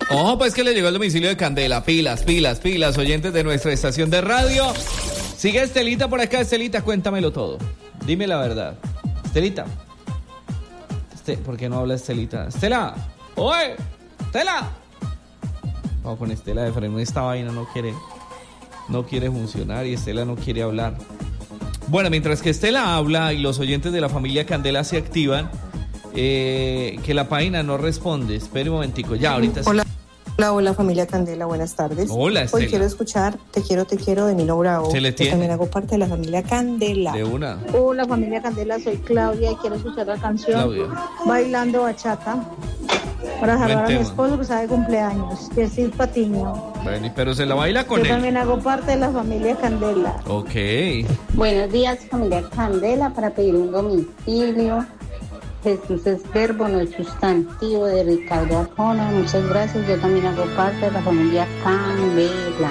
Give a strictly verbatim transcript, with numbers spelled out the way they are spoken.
Ojo, pues que le llegó el domicilio de Candela. Pilas, pilas, pilas, oyentes de nuestra estación de radio. Sigue Estelita por acá. Estelita, cuéntamelo todo. Dime la verdad. Estelita. Este, ¿por qué no habla Estelita? Estela. ¡Oye! ¡Estela! Vamos con Estela de freno. Esta vaina no quiere, no quiere funcionar y Estela no quiere hablar. Bueno, mientras que Estela habla y los oyentes de la familia Candela se activan, eh, que la página no responde. Espere un momentico. Ya, ahorita Hola. Hola, hola familia Candela, buenas tardes. Hola, Estela. Hoy quiero escuchar Te quiero, te quiero de Nino Bravo. Se le tiene. Yo también hago parte de la familia Candela. De una. Hola familia Candela, soy Claudia y quiero escuchar la canción Claudia. Bailando Bachata para Buen salvar a mi tema. esposo que está de cumpleaños, que es Sid Patiño. Bueno, pero se la baila con Yo él. también hago parte de la familia Candela. Ok. Buenos días, familia Candela, para pedir un domicilio. Jesús es verbo, no es sustantivo, de Ricardo Arjona. Muchas gracias. Yo también hago parte de la familia Candela.